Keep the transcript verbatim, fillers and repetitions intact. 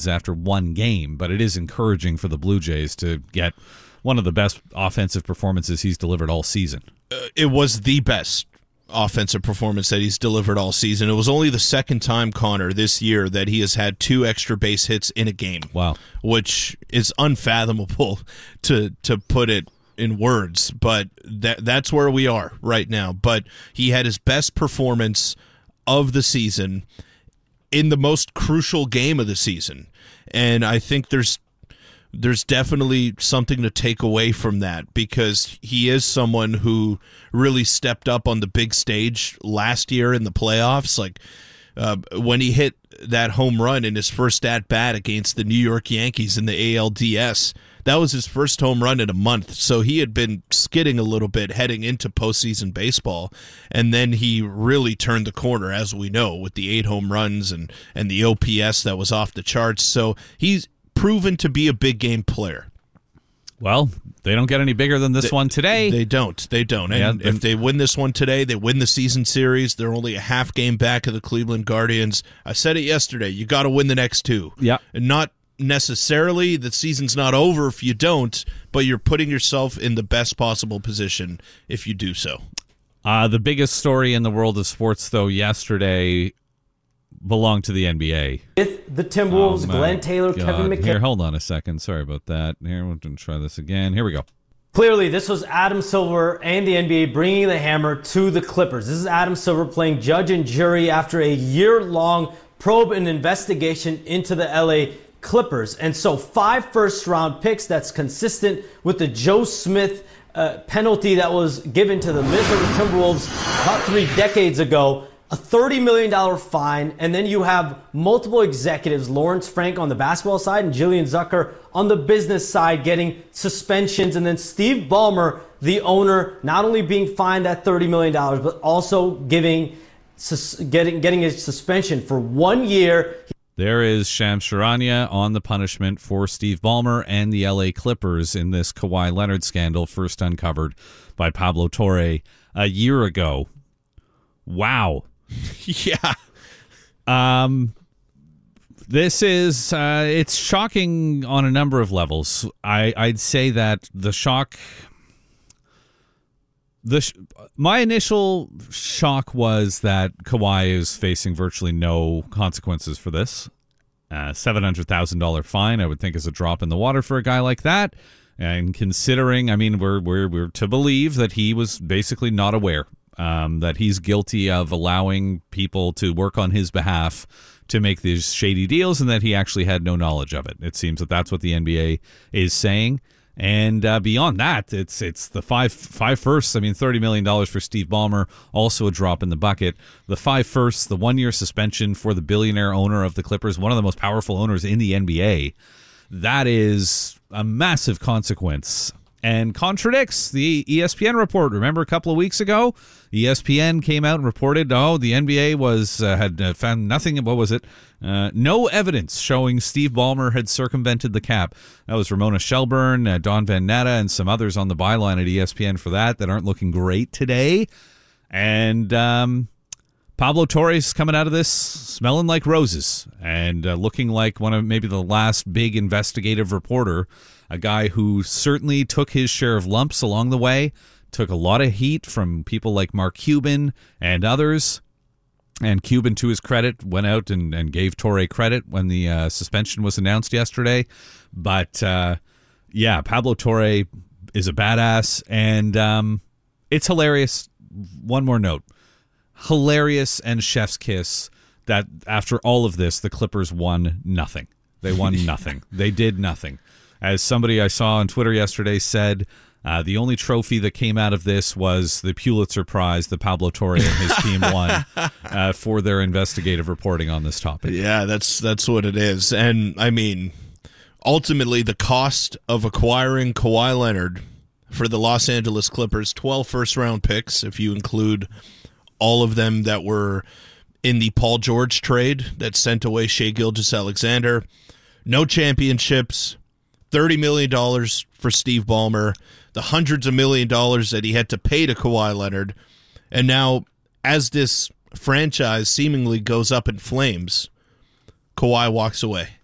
woods after one game, but it is encouraging for the Blue Jays to get one of the best offensive performances he's delivered all season. Uh, it was the best offensive performance that he's delivered all season. It was only the second time, Connor, this year that he has had two extra base hits in a game. Wow. Which is unfathomable to to put it in words, but that that's where we are right now. But he had his best performance of the season in the most crucial game of the season. And I think there's there's definitely something to take away from that, because he is someone who really stepped up on the big stage last year in the playoffs. Like uh, when he hit that home run in his first at-bat against the New York Yankees in the A L D S, that was his first home run in a month. So he had been skidding a little bit heading into postseason baseball, and then he really turned the corner, as we know, with the eight home runs and, and the O P S that was off the charts. So he's proven to be a big game player. Well, they don't get any bigger than this they, one today. They don't. They don't. And yeah, if they win this one today, they win the season series. They're only a half game back of the Cleveland Guardians. I said it yesterday. You got to win the next two. Yeah. And not necessarily the season's not over if you don't, but you're putting yourself in the best possible position if you do so. Uh, the biggest story in the world of sports, though, yesterday belonged to the N B A. With the Timberwolves, oh, Glenn Taylor, God. Kevin McHale. Here, hold on a second. Sorry about that. Here, we're going to try this again. Here we go. Clearly, this was Adam Silver and the N B A bringing the hammer to the Clippers. This is Adam Silver playing judge and jury after a year-long probe and investigation into the L A Clippers. And so five first-round picks, that's consistent with the Joe Smith uh, penalty that was given to the Minnesota Timberwolves about three decades ago. A thirty million dollars fine, and then you have multiple executives, Lawrence Frank on the basketball side and Jillian Zucker on the business side, getting suspensions, and then Steve Ballmer, the owner, not only being fined that thirty million dollars, but also giving sus- getting getting a suspension for one year. There is Shams Charania on the punishment for Steve Ballmer and the L A Clippers in this Kawhi Leonard scandal, first uncovered by Pablo Torre a year ago. Wow. Yeah. Um, this is, uh, it's shocking on a number of levels. I, I'd say that the shock, the sh- my initial shock was that Kawhi is facing virtually no consequences for this. Uh, seven hundred thousand dollars fine, I would think, is a drop in the water for a guy like that. And considering, I mean, we're, we're, we're to believe that he was basically not aware. Um, that he's guilty of allowing people to work on his behalf to make these shady deals, and that he actually had no knowledge of it. It seems that that's what the N B A is saying. And uh, beyond that, it's it's the five five firsts. I mean, thirty million dollars for Steve Ballmer, also a drop in the bucket. The five firsts, the one-year suspension for the billionaire owner of the Clippers, one of the most powerful owners in the N B A. That is a massive consequence. And contradicts the E S P N report. Remember a couple of weeks ago, E S P N came out and reported, oh, the N B A was uh, had uh, found nothing, what was it? Uh, no evidence showing Steve Ballmer had circumvented the cap. That was Ramona Shelburne, uh, Don Van Natta, and some others on the byline at E S P N for that that aren't looking great today. And um, Pablo Torres coming out of this smelling like roses and uh, looking like one of maybe the last big investigative reporter. A guy who certainly took his share of lumps along the way, took a lot of heat from people like Mark Cuban and others. And Cuban, to his credit, went out and, and gave Torre credit when the uh, suspension was announced yesterday. But, uh, yeah, Pablo Torre is a badass, and um, it's hilarious. One more note. Hilarious and chef's kiss that after all of this, the Clippers won nothing. They won nothing. They did nothing. As somebody I saw on Twitter yesterday said, uh, the only trophy that came out of this was the Pulitzer Prize that Pablo Torre and his team won uh, for their investigative reporting on this topic. Yeah, that's that's what it is. And, I mean, ultimately the cost of acquiring Kawhi Leonard for the Los Angeles Clippers, twelve first-round picks, if you include all of them that were in the Paul George trade that sent away Shai Gilgeous-Alexander, no championships, thirty million dollars for Steve Ballmer, the hundreds of million dollars that he had to pay to Kawhi Leonard, and now as this franchise seemingly goes up in flames, Kawhi walks away.